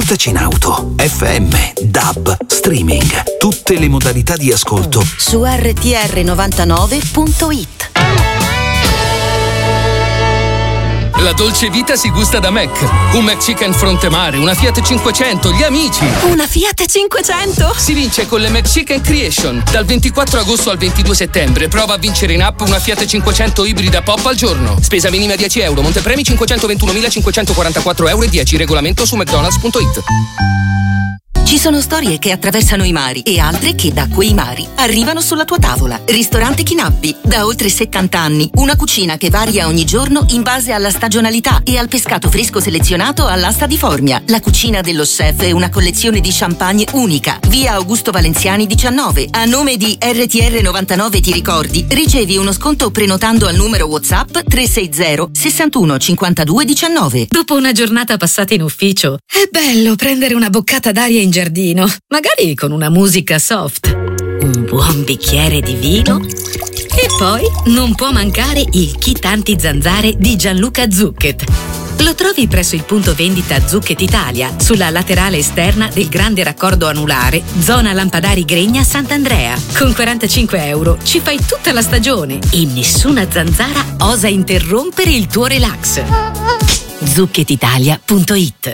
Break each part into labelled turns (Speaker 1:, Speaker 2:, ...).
Speaker 1: Ascoltaci in auto, FM, DAB, streaming, tutte le modalità di ascolto
Speaker 2: su rtr99.it.
Speaker 3: La dolce vita si gusta da Mac. Un McChicken fronte mare, una Fiat 500, gli amici.
Speaker 2: Una Fiat 500?
Speaker 3: Si vince con le McChicken Creation. Dal 24 agosto al 22 settembre prova a vincere in app una Fiat 500 ibrida pop al giorno. Spesa minima 10 euro, montepremi 521.544 euro e 10. Regolamento su mcdonalds.it.
Speaker 2: Ci sono storie che attraversano i mari e altre che da quei mari arrivano sulla tua tavola. Ristorante Chinappi, da oltre 70 anni. Una cucina che varia ogni giorno in base alla stagionalità e al pescato fresco selezionato all'asta di Formia. La cucina dello chef è una collezione di champagne unica. Via Augusto Valenziani 19. A nome di RTR 99 Ti ricordi, ricevi uno sconto prenotando al numero WhatsApp 360 61 52 19.
Speaker 4: Dopo una giornata passata in ufficio, è bello prendere una boccata d'aria in giardino, magari con una musica soft, un buon bicchiere di vino e poi non può mancare il kit anti-zanzare di Gianluca Zucchet. Lo trovi presso il punto vendita Zucchet Italia, sulla laterale esterna del grande raccordo anulare, zona Lampadari Gregna Sant'Andrea. Con 45 euro ci fai tutta la stagione e nessuna zanzara osa interrompere il tuo relax. zucchetitalia.it.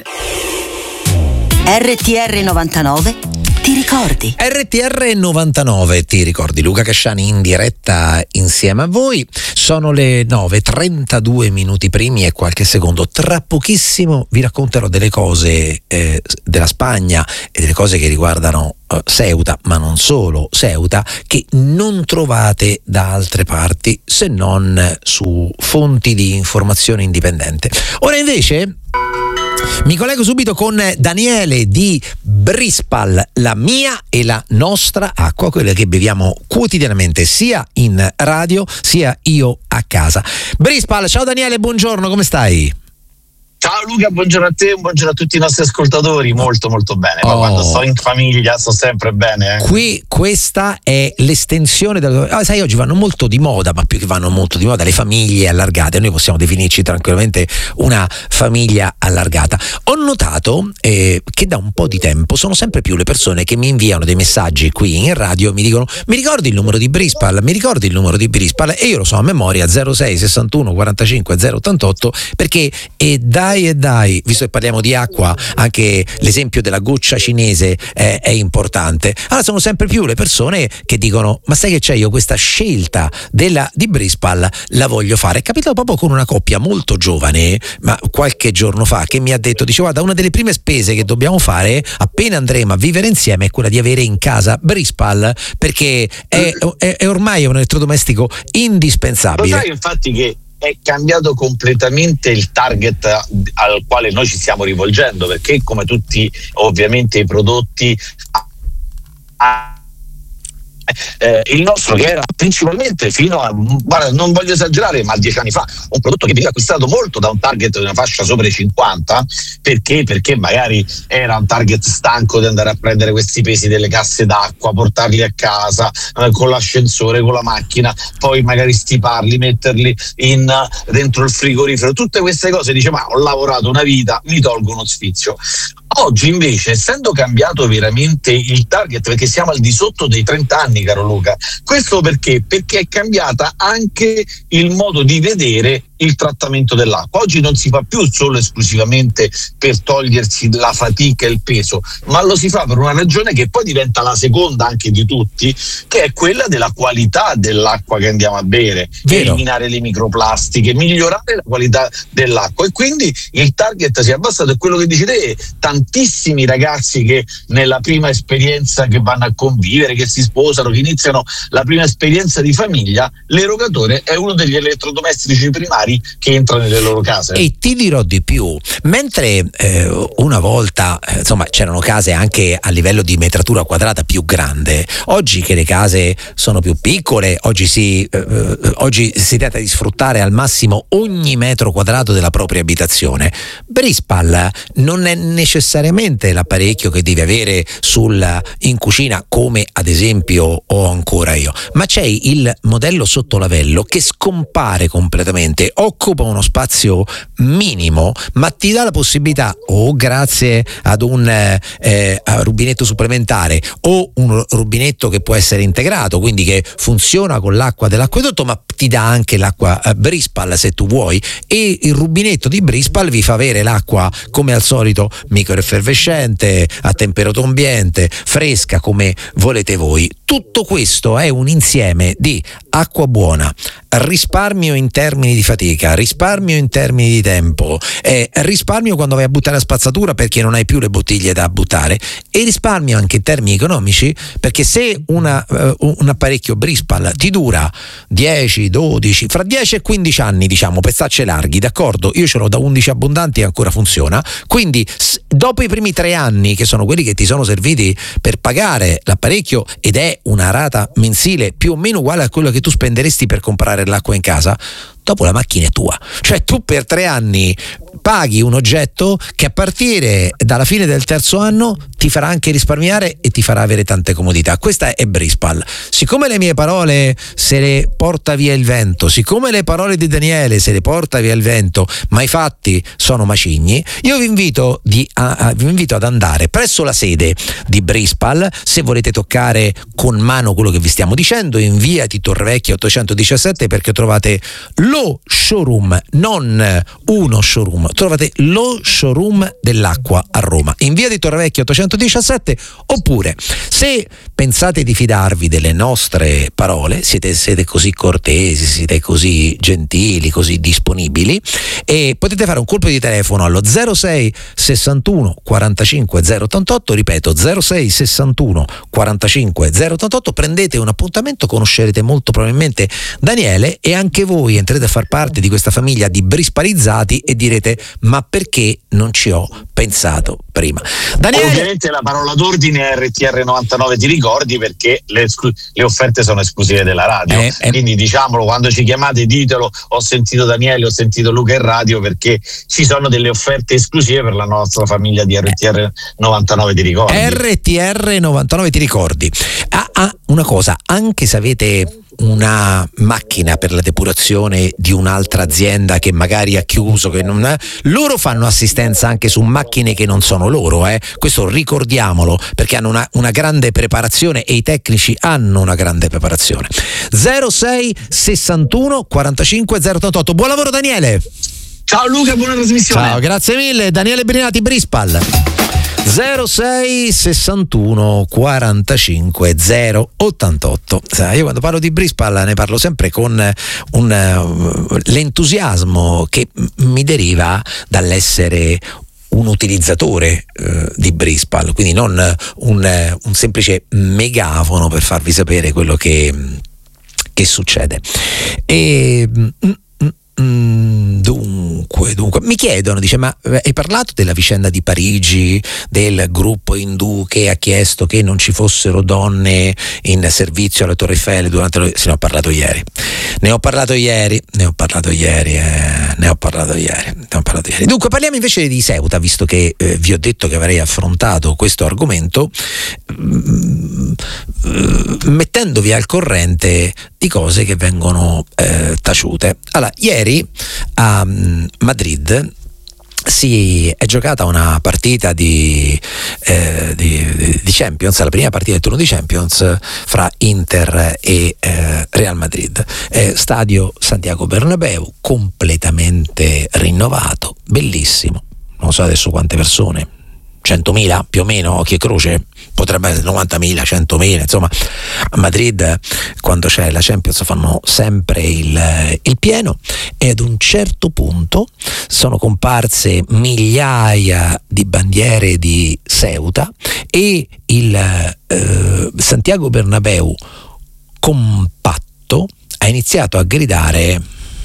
Speaker 2: RTR 99 Ti ricordi?
Speaker 5: RTR 99 Ti ricordi, Luca Casciani in diretta insieme a voi. Sono le 9:32 minuti primi e qualche secondo. Tra pochissimo vi racconterò delle cose della Spagna e delle cose che riguardano Ceuta, ma non solo Ceuta, che non trovate da altre parti se non su fonti di informazione indipendente. Ora invece mi collego subito con Daniele di Brispal, la mia e la nostra acqua, quella che beviamo quotidianamente sia in radio sia io a casa. Brispal, ciao Daniele, buongiorno, come stai?
Speaker 6: Ciao Luca, buongiorno a te, buongiorno a tutti i nostri ascoltatori, molto molto bene. Ma quando sto in famiglia sto sempre bene.
Speaker 5: Qui questa è l'estensione sai, oggi vanno molto di moda, ma più che vanno molto di moda le famiglie allargate. Noi possiamo definirci tranquillamente una famiglia allargata. Ho notato che da un po' di tempo sono sempre più le persone che mi inviano dei messaggi qui in radio, mi dicono: mi ricordi il numero di Brispal? Mi ricordi il numero di Brispal? E io lo so a memoria, 06 61 45 088, perché dai, visto che parliamo di acqua, anche l'esempio della goccia cinese è importante. Allora sono sempre più le persone che dicono: ma sai che c'è, io questa scelta di Brispal la voglio fare. È capitato proprio con una coppia molto giovane, ma qualche giorno fa, che mi ha detto, dice: guarda, una delle prime spese che dobbiamo fare appena andremo a vivere insieme è quella di avere in casa Brispal, perché è ormai un elettrodomestico indispensabile.
Speaker 6: Lo sai infatti che è cambiato completamente il target al quale noi ci stiamo rivolgendo, perché come tutti ovviamente i prodotti il nostro, che era principalmente fino a, guarda, non voglio esagerare, ma 10 anni fa, un prodotto che veniva acquistato molto da un target di una fascia sopra i 50, perché magari era un target stanco di andare a prendere questi pesi delle casse d'acqua, portarli a casa con l'ascensore, con la macchina, poi magari stiparli, metterli dentro il frigorifero, tutte queste cose. Dice: ma ho lavorato una vita, mi tolgo uno sfizio. Oggi invece, essendo cambiato veramente il target, perché siamo al di sotto dei 30 anni, caro Luca, questo perché è cambiata anche il modo di vedere il trattamento dell'acqua. Oggi non si fa più solo esclusivamente per togliersi la fatica e il peso, ma lo si fa per una ragione che poi diventa la seconda anche di tutti, che è quella della qualità dell'acqua che andiamo a bere. Vero. Eliminare le microplastiche, migliorare la qualità dell'acqua, e quindi il target si è abbassato. È quello che dici te: tantissimi ragazzi che nella prima esperienza, che vanno a convivere, che si sposano, che iniziano la prima esperienza di famiglia, l'erogatore è uno degli elettrodomestici primari che entra nelle loro case.
Speaker 5: E ti dirò di più: mentre una volta insomma c'erano case anche a livello di metratura quadrata più grande, oggi che le case sono più piccole, oggi si tenta di sfruttare al massimo ogni metro quadrato della propria abitazione. Brispal non è necessariamente l'apparecchio che devi avere in cucina, come ad esempio ho ancora io, ma c'è il modello sottolavello che scompare completamente. occupa uno spazio minimo, ma ti dà la possibilità, o grazie ad un rubinetto supplementare o un rubinetto che può essere integrato, quindi che funziona con l'acqua dell'acquedotto, ma ti dà anche l'acqua Brispal se tu vuoi, e il rubinetto di Brispal vi fa avere l'acqua come al solito microeffervescente, a temperatura ambiente, fresca come volete voi. Tutto questo è un insieme di acqua buona, risparmio in termini di fatica, risparmio in termini di tempo, risparmio quando vai a buttare la spazzatura perché non hai più le bottiglie da buttare, e risparmio anche in termini economici, perché se un apparecchio Brispal ti dura 10, 12, fra 10 e 15 anni, diciamo, pezzacce larghi, d'accordo? Io ce l'ho da 11 abbondanti e ancora funziona, quindi dopo i primi 3 anni, che sono quelli che ti sono serviti per pagare l'apparecchio, ed è una rata mensile più o meno uguale a quello che tu spenderesti per comprare l'acqua in casa, dopo la macchina è tua, cioè tu per 3 anni paghi un oggetto che a partire dalla fine del 3° anno ti farà anche risparmiare e ti farà avere tante comodità. Questa è Brispal. Siccome le mie parole se le porta via il vento, siccome le parole di Daniele se le porta via il vento, ma i fatti sono macigni, io vi invito ad andare presso la sede di Brispal, se volete toccare con mano quello che vi stiamo dicendo, in via Tito Revecchia 817, perché trovate lo showroom, non uno showroom, trovate lo showroom dell'acqua a Roma, in via di Torrevecchia 817. Oppure, se pensate di fidarvi delle nostre parole, siete così cortesi, siete così gentili, così disponibili, e potete fare un colpo di telefono allo 06 61 45 088, ripeto 06 61 45 088, prendete un appuntamento, conoscerete molto probabilmente Daniele, e anche voi entrerete a far parte di questa famiglia di brispalizzati e direte: ma perché non ci ho pensato prima? Daniele,
Speaker 6: ovviamente la parola d'ordine è RTR 99, ti ricordi, perché le offerte sono esclusive della radio, quindi diciamolo, quando ci chiamate ditelo: ho sentito Daniele, ho sentito Luca in radio, perché ci sono delle offerte esclusive per la nostra famiglia di RTR 99, ti ricordi?
Speaker 5: RTR 99, ti ricordi? Una cosa, anche se avete una macchina per la depurazione di un'altra azienda che magari ha chiuso, che non è, loro fanno assistenza anche su macchine che non sono loro, questo ricordiamolo, perché hanno una grande preparazione, e i tecnici hanno una grande preparazione. 06 61 45 088. Buon lavoro Daniele.
Speaker 6: Ciao Luca, buona trasmissione.
Speaker 5: Ciao, grazie mille. Daniele Brinati, Brispal. 06 61 45 088. Io quando parlo di Brispal ne parlo sempre con l'entusiasmo che mi deriva dall'essere un utilizzatore di Brispal, quindi non un semplice megafono per farvi sapere quello che succede. E Dunque, mi chiedono, dice: ma hai parlato della vicenda di Parigi, del gruppo indù che ha chiesto che non ci fossero donne in servizio alla Torre Eiffel durante se ne ho parlato ieri. Dunque, parliamo invece di Ceuta, visto che vi ho detto che avrei affrontato questo argomento, mettendovi al corrente di cose che vengono taciute. Allora, ieri a Madrid si è giocata una partita di Champions, la prima partita del turno di Champions fra Inter e Real Madrid. Stadio Santiago Bernabéu completamente rinnovato, bellissimo. Non so adesso quante persone, 100.000 più o meno, occhio e croce, potrebbe essere 90.000, 100.000, insomma a Madrid quando c'è la Champions fanno sempre il pieno, e ad un certo punto sono comparse migliaia di bandiere di Ceuta, e il Santiago Bernabéu compatto ha iniziato a gridare: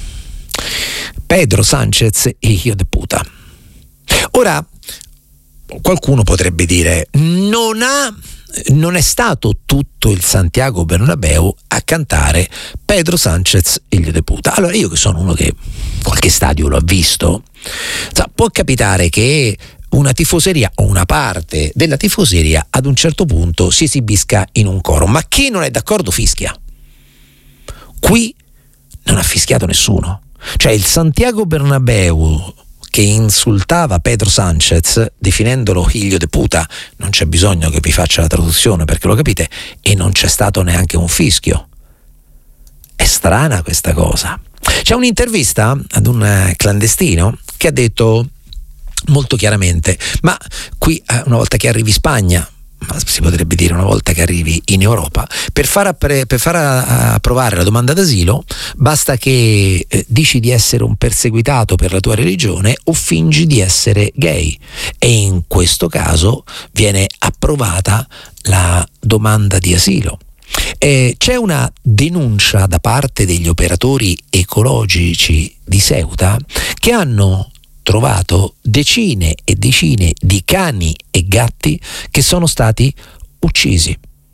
Speaker 5: Pedro Sánchez, hijo de puta. Ora, qualcuno potrebbe dire: non è stato tutto il Santiago Bernabéu a cantare Pedro Sánchez hijo de puta. Allora, io che sono uno che qualche stadio lo ha visto, può capitare che una tifoseria o una parte della tifoseria ad un certo punto si esibisca in un coro, ma chi non è d'accordo fischia. Qui non ha fischiato nessuno. Cioè il Santiago Bernabéu che insultava Pedro Sánchez definendolo higlio de puta, non c'è bisogno che vi faccia la traduzione perché lo capite, e non c'è stato neanche un fischio. È strana questa cosa. C'è un'intervista ad un clandestino che ha detto molto chiaramente: ma qui una volta che arrivi in Spagna, ma si potrebbe dire una volta che arrivi in Europa, per far approvare la domanda d'asilo basta che dici di essere un perseguitato per la tua religione o fingi di essere gay, e in questo caso viene approvata la domanda di asilo. C'è una denuncia da parte degli operatori ecologici di Ceuta che hanno trovato decine e decine di cani e gatti che sono stati uccisi.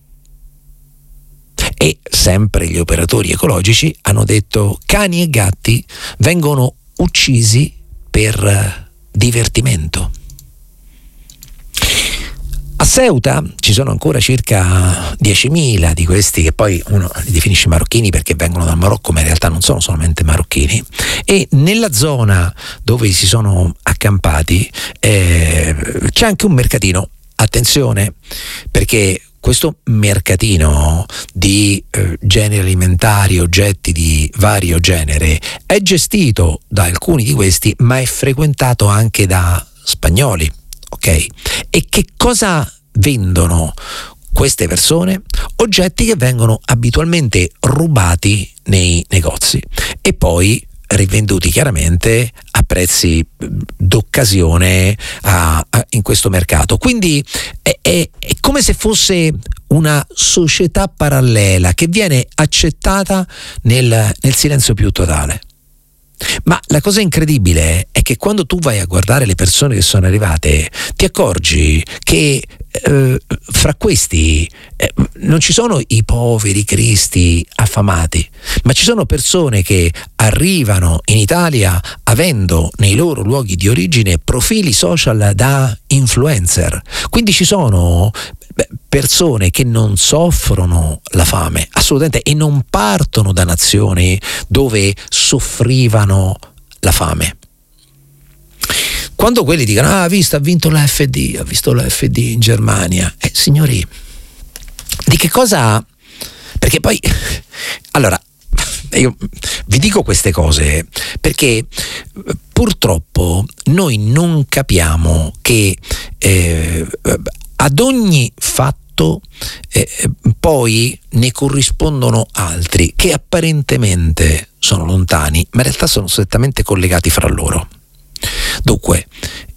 Speaker 5: E sempre gli operatori ecologici hanno detto: cani e gatti vengono uccisi per divertimento. A Ceuta ci sono ancora circa 10.000 di questi, che poi uno li definisce marocchini perché vengono dal Marocco, ma in realtà non sono solamente marocchini, e nella zona dove si sono accampati c'è anche un mercatino. Attenzione, perché questo mercatino di generi alimentari, oggetti di vario genere, è gestito da alcuni di questi, ma è frequentato anche da spagnoli. Ok? E che cosa vendono queste persone? Oggetti che vengono abitualmente rubati nei negozi e poi rivenduti chiaramente a prezzi d'occasione in questo mercato. Quindi è come se fosse una società parallela che viene accettata nel silenzio più totale. Ma la cosa incredibile è che quando tu vai a guardare le persone che sono arrivate, ti accorgi che fra questi non ci sono i poveri cristi affamati, ma ci sono persone che arrivano in Italia avendo nei loro luoghi di origine profili social da influencer. Quindi ci sono persone che non soffrono la fame, assolutamente, e non partono da nazioni dove soffrivano la fame. Quando quelli dicono: ha vinto l'AfD, ha visto l'AfD in Germania, signori, di che cosa? Perché poi, allora, io vi dico queste cose perché purtroppo noi non capiamo che ad ogni fatto poi ne corrispondono altri che apparentemente sono lontani, ma in realtà sono strettamente collegati fra loro. Dunque,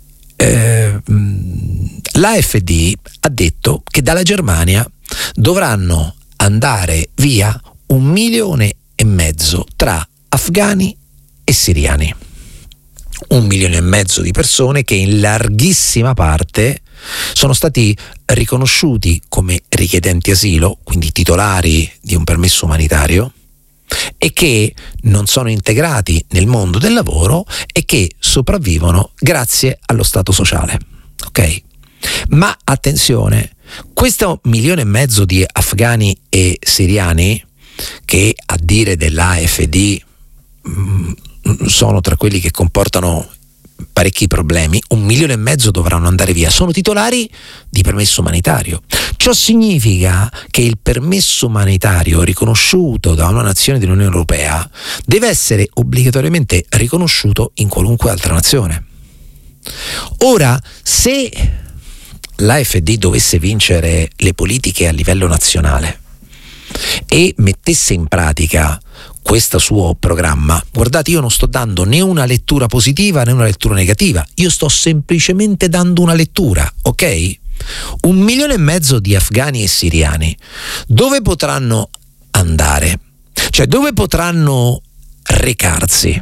Speaker 5: l'AfD ha detto che dalla Germania dovranno andare via 1,5 milioni tra afghani e siriani. 1,5 milioni di persone che in larghissima parte sono stati riconosciuti come richiedenti asilo, quindi titolari di un permesso umanitario, e che non sono integrati nel mondo del lavoro e che sopravvivono grazie allo Stato sociale. Ok? Ma attenzione, questo 1,5 milioni di afghani e siriani, che a dire dell'AfD sono tra quelli che comportano parecchi problemi, 1,5 milioni dovranno andare via, sono titolari di permesso umanitario. Ciò significa che il permesso umanitario riconosciuto da una nazione dell'Unione Europea deve essere obbligatoriamente riconosciuto in qualunque altra nazione. Ora, se l'AfD dovesse vincere le politiche a livello nazionale e mettesse in pratica questo suo programma, guardate, io non sto dando né una lettura positiva né una lettura negativa, io sto semplicemente dando una lettura, ok? 1,5 milioni di afghani e siriani dove potranno andare? Cioè, dove potranno recarsi?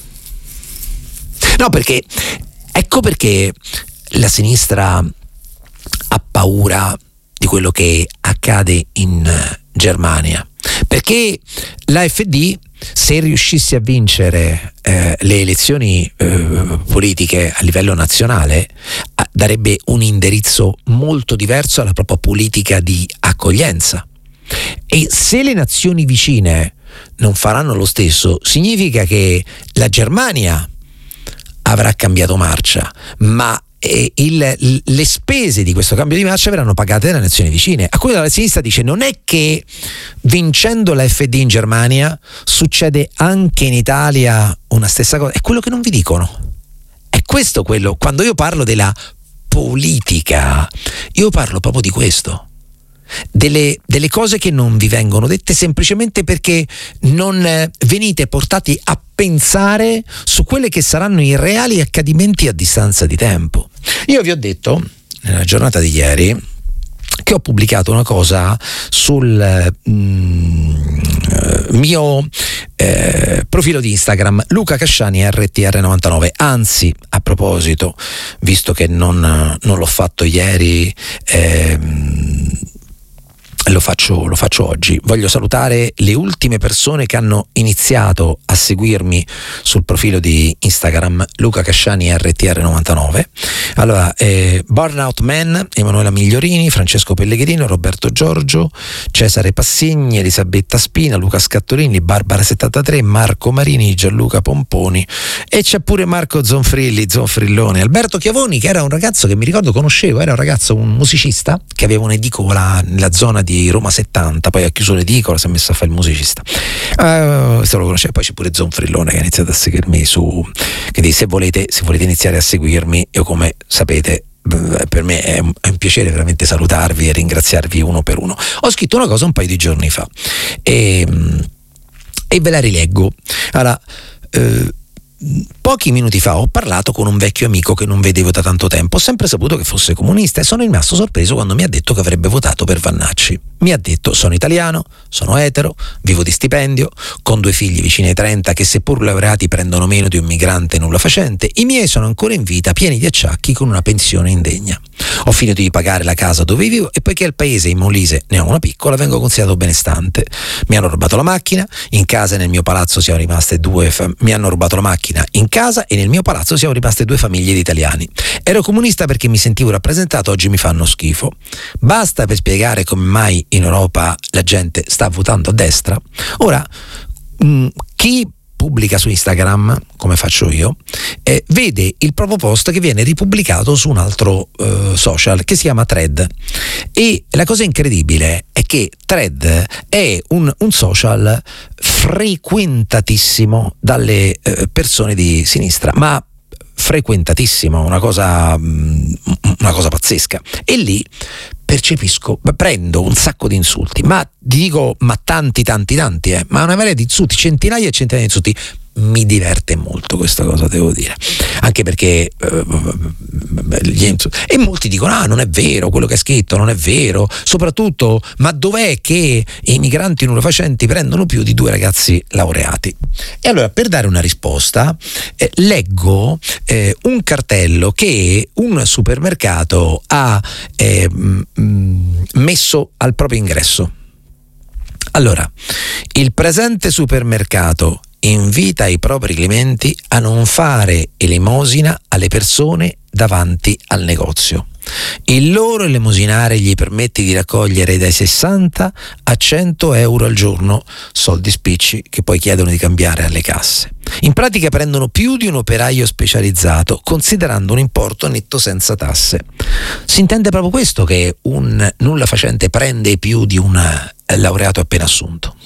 Speaker 5: No, perché ecco perché la sinistra ha paura di quello che accade in Germania, perché l'AfD, se riuscisse a vincere le elezioni politiche a livello nazionale, darebbe un indirizzo molto diverso alla propria politica di accoglienza. E se le nazioni vicine non faranno lo stesso, significa che la Germania avrà cambiato marcia, ma le spese di questo cambio di marcia verranno pagate dalle nazioni vicine. A cui la sinistra dice: non è che vincendo la FD in Germania succede anche in Italia una stessa cosa. È quello che non vi dicono. È questo quello. Quando io parlo della politica, io parlo proprio di questo. Delle cose che non vi vengono dette semplicemente perché non venite portati a pensare su quelle che saranno i reali accadimenti a distanza di tempo. Io vi ho detto nella giornata di ieri che ho pubblicato una cosa sul mio profilo di Instagram, Luca Casciani RTR99. Anzi, a proposito, visto che non l'ho fatto ieri, lo faccio oggi. Voglio salutare le ultime persone che hanno iniziato a seguirmi sul profilo di Instagram Luca Casciani RTR99. Allora, Burnout Man, Emanuela Migliorini, Francesco Pellegrino, Roberto Giorgio, Cesare Passigni, Elisabetta Spina, Luca Scattolini, Barbara 73, Marco Marini, Gianluca Pomponi, e c'è pure Marco Zonfrillone, Alberto Chiavoni, che era un ragazzo che mi ricordo conoscevo, era un musicista che aveva un'edicola nella zona di Roma 70, poi ha chiuso l'edicola, si è messo a fare il musicista. Se lo conoscete. Poi c'è pure Zonfrillone che ha iniziato a seguirmi su, quindi se volete iniziare a seguirmi, io, come sapete, per me è un piacere veramente salutarvi e ringraziarvi uno per uno. Ho scritto una cosa un paio di giorni fa e ve la rileggo. Allora, pochi minuti fa ho parlato con un vecchio amico che non vedevo da tanto tempo. Ho sempre saputo che fosse comunista e sono rimasto sorpreso quando mi ha detto che avrebbe votato per Vannacci. Mi ha detto: sono italiano, sono etero, vivo di stipendio, con 2 figli vicini ai 30 che seppur laureati prendono meno di un migrante nulla facente. I miei sono ancora in vita, pieni di acciacchi, con una pensione indegna. Ho finito di pagare la casa dove vivo e poiché al paese in Molise ne ho una piccola, vengo considerato benestante. Mi hanno rubato la macchina, in casa e nel mio palazzo siamo rimaste mi hanno rubato la macchina in casa e nel mio palazzo siamo rimaste 2 famiglie di italiani. Ero comunista perché mi sentivo rappresentato, oggi mi fanno schifo. Basta per spiegare come mai in Europa la gente sta votando a destra. Ora, chi pubblica su Instagram, come faccio io, vede il proprio post che viene ripubblicato su un altro social che si chiama Thread. E la cosa incredibile è che Thread è un social frequentatissimo dalle persone di sinistra, ma frequentatissimo, una cosa pazzesca. E lì prendo un sacco di insulti, ma dico, ma tanti, ma una marea di insulti, centinaia e centinaia di insulti. Mi diverte molto questa cosa, devo dire, anche perché e molti dicono: non è vero quello che è scritto, non è vero, soprattutto, ma dov'è che i migranti nulla facenti prendono più di 2 ragazzi laureati? E allora, per dare una risposta, leggo un cartello che un supermercato ha messo al proprio ingresso. Allora, il presente supermercato invita i propri clienti a non fare elemosina alle persone davanti al negozio. Il loro elemosinare gli permette di raccogliere dai 60 a 100 euro al giorno, soldi spicci che poi chiedono di cambiare alle casse. In pratica prendono più di un operaio specializzato, considerando un importo netto senza tasse. Si intende proprio questo, che un nulla facente prende più di un laureato appena assunto.